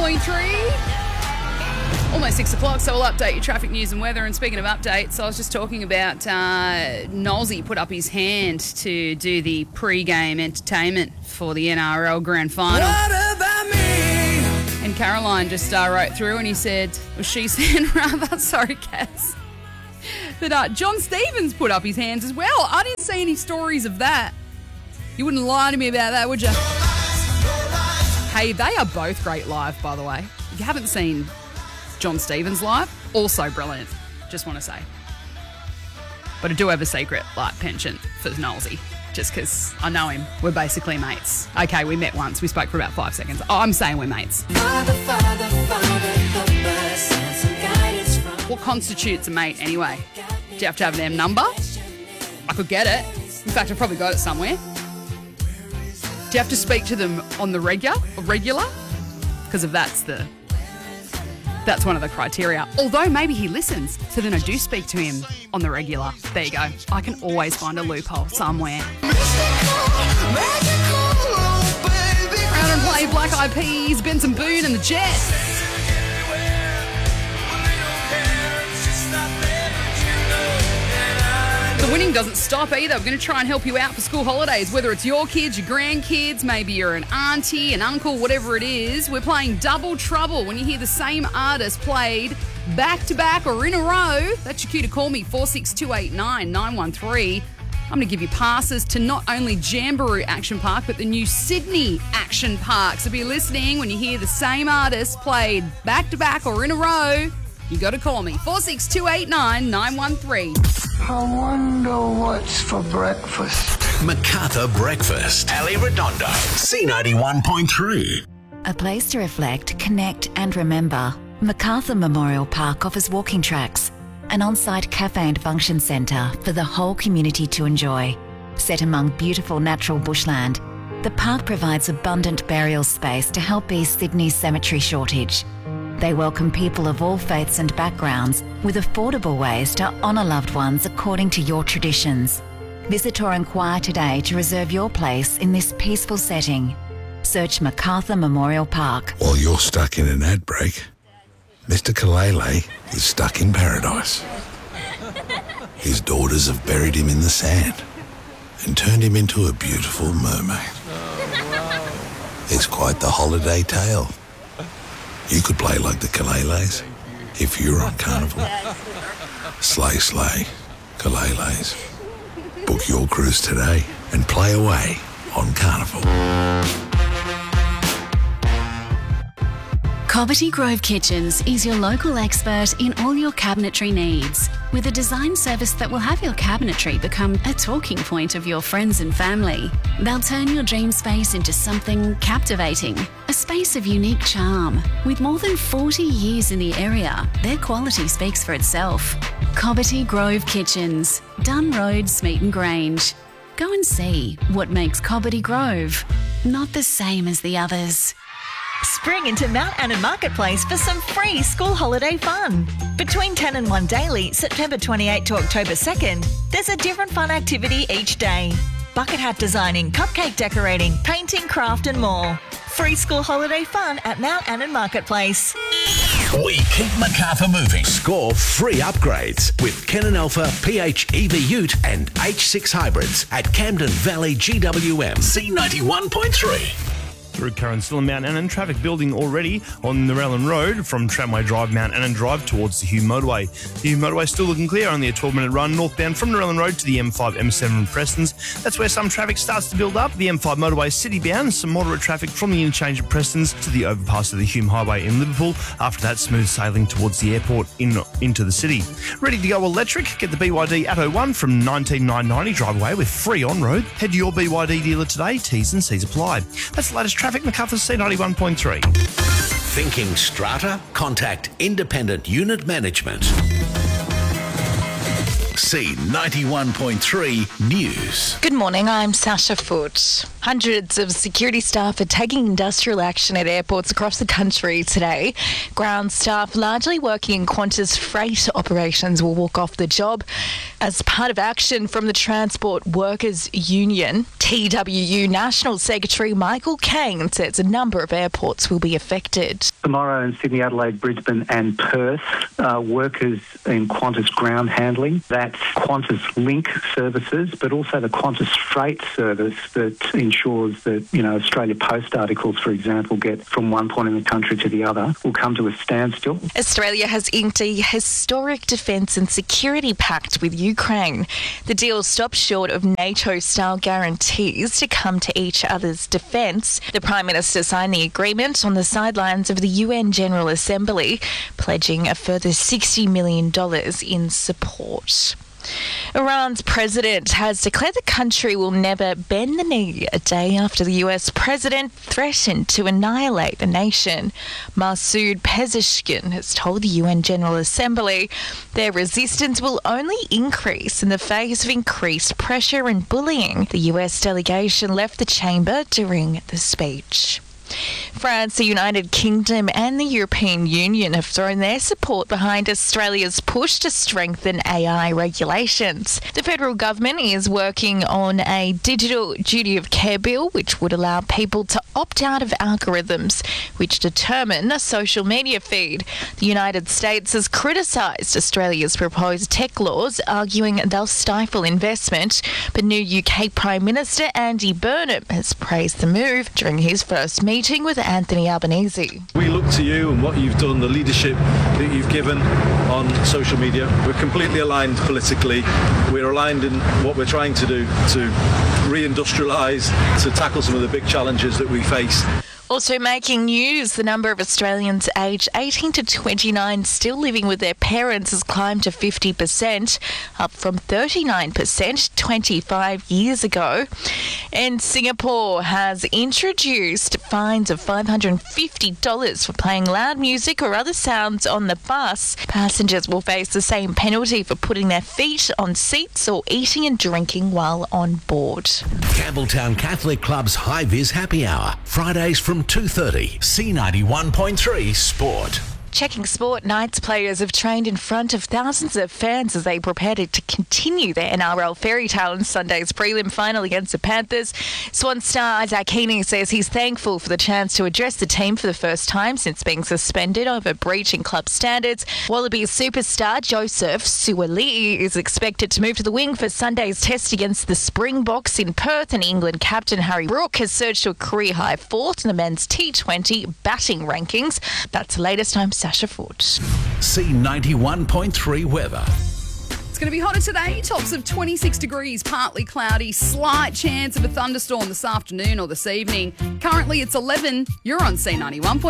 91.3. Almost 6 o'clock, so we'll update your traffic news and weather. And speaking of updates, I was just talking about Nolsey put up his hand to do the pre-game entertainment for the NRL Grand Final. What about me? And Caroline just wrote through and she said rather, sorry Cass, that John Stevens put up his hands as well. I didn't see any stories of that. You wouldn't lie to me about that, would you? Hey, they are both great live, by the way. If you haven't seen John Stevens live, also brilliant, just want to say. But I do have a secret penchant for Nolsey, just because I know him. We're basically mates. Okay, we met once. We spoke for about 5 seconds. Oh, I'm saying we're mates. What constitutes a mate anyway? Do you have to have their number? I could get it. In fact, I've probably got it somewhere. Do you have to speak to them on the regular? Because if that's one of the criteria. Although maybe he listens, so then I do speak to him on the regular. There you go. I can always find a loophole somewhere. Round and play Black Eyed Peas, Benson Boone and the Jets. The winning doesn't stop either. We're going to try and help you out for school holidays, whether it's your kids, your grandkids, maybe you're an auntie, an uncle, whatever it is. We're playing Double Trouble. When you hear the same artist played back-to-back or in a row, that's your cue to call me, 46289 913. I'm going to give you passes to not only Jamboree Action Park, but the new Sydney Action Park. So be listening when you hear the same artist played back-to-back or in a row. You got to call me, 46289 913. I wonder what's for breakfast. Macarthur Breakfast. Ali Redondo. C91.3. A place to reflect, connect and remember. Macarthur Memorial Park offers walking tracks, an on-site cafe and function centre for the whole community to enjoy. Set among beautiful natural bushland, the park provides abundant burial space to help ease Sydney's cemetery shortage. They welcome people of all faiths and backgrounds with affordable ways to honour loved ones according to your traditions. Visit or inquire today to reserve your place in this peaceful setting. Search Macarthur Memorial Park. While you're stuck in an ad break, Mr. Kalele is stuck in paradise. His daughters have buried him in the sand and turned him into a beautiful mermaid. It's quite the holiday tale. You could play like the Kaleles if you were on Carnival. Slay, slay, Kaleles. Book your cruise today and play away on Carnival. Cobbitty Grove Kitchens is your local expert in all your cabinetry needs, with a design service that will have your cabinetry become a talking point of your friends and family. They'll turn your dream space into something captivating, a space of unique charm. With more than 40 years in the area, their quality speaks for itself. Cobbitty Grove Kitchens, Dunn Road, Smeaton Grange. Go and see what makes Cobbitty Grove not the same as the others. Spring into Mount Annan Marketplace for some free school holiday fun. Between 10 and 1 daily, September 28 to October 2nd, there's a different fun activity each day. Bucket hat designing, cupcake decorating, painting, craft and more. Free school holiday fun at Mount Annan Marketplace. We keep Macarthur moving. Score free upgrades with Canon Alpha, PHEV Ute and H6 hybrids at Camden Valley GWM. C91.3. Through current still in Mount Annan, traffic building already on the Narellan Road from Tramway Drive, Mount Annan Drive towards the Hume Motorway. The Hume Motorway still looking clear, only a 12-minute run northbound from Narellan Road to the M5, M7 and Prestons. That's where some traffic starts to build up. The M5 motorway city-bound, some moderate traffic from the interchange at Prestons to the overpass of the Hume Highway in Liverpool. After that, smooth sailing towards the airport into the city. Ready to go electric? Get the BYD Atto 1 from $19,990. Drive away with free on-road. Head to your BYD dealer today. T's and C's apply. That's the latest traffic. Macarthur C91.3. Thinking strata? Contact Independent Unit Management. C91.3 News. Good morning, I'm Sasha Foote. Hundreds of security staff are taking industrial action at airports across the country today. Ground staff largely working in Qantas freight operations will walk off the job as part of action from the Transport Workers Union. TWU National Secretary Michael Kane says a number of airports will be affected. Tomorrow in Sydney, Adelaide, Brisbane and Perth, workers in Qantas ground handling. That's Qantas Link services, but also the Qantas Freight service that ensures that, Australia Post articles, for example, get from one point in the country to the other, will come to a standstill. Australia has inked a historic defence and security pact with Ukraine. The deal stops short of NATO-style guarantees to come to each other's defence. The Prime Minister signed the agreement on the sidelines of the UN General Assembly, pledging a further $60 million in support. Iran's president has declared the country will never bend the knee a day after the US president threatened to annihilate the nation. Masoud Pezeshkian has told the UN General Assembly their resistance will only increase in the face of increased pressure and bullying. The US delegation left the chamber during the speech. France, the United Kingdom and the European Union have thrown their support behind Australia's push to strengthen AI regulations. The federal government is working on a digital duty of care bill which would allow people to opt out of algorithms which determine a social media feed. The United States has criticised Australia's proposed tech laws, arguing they'll stifle investment, but new UK Prime Minister Andy Burnham has praised the move during his first meeting with Anthony Albanese. We look to you and what you've done, the leadership that you've given on social media. We're completely aligned politically. We're aligned in what we're trying to do to reindustrialise, to tackle some of the big challenges that we face. Also making news, the number of Australians aged 18 to 29 still living with their parents has climbed to 50%, up from 39% 25 years ago. And Singapore has introduced fines of $550 for playing loud music or other sounds on the bus. Passengers will face the same penalty for putting their feet on seats or eating and drinking while on board. Campbelltown Catholic Club's High Vis Happy Hour, Fridays from 2:30. C91.3 Sport. Checking sport, Knights players have trained in front of thousands of fans as they prepare to continue their NRL fairy tale in Sunday's prelim final against the Panthers. Swan star Isaac Heaney says he's thankful for the chance to address the team for the first time since being suspended over breaching club standards. Wallabies superstar Joseph Suali'i is expected to move to the wing for Sunday's test against the Springboks in Perth, and England captain Harry Brook has surged to a career-high fourth in the men's T20 batting rankings. That's the latest. I'm Sasha Foote. C91.3 weather. It's going to be hotter today. Tops of 26 degrees, partly cloudy, slight chance of a thunderstorm this afternoon or this evening. Currently it's 11. You're on C91.3.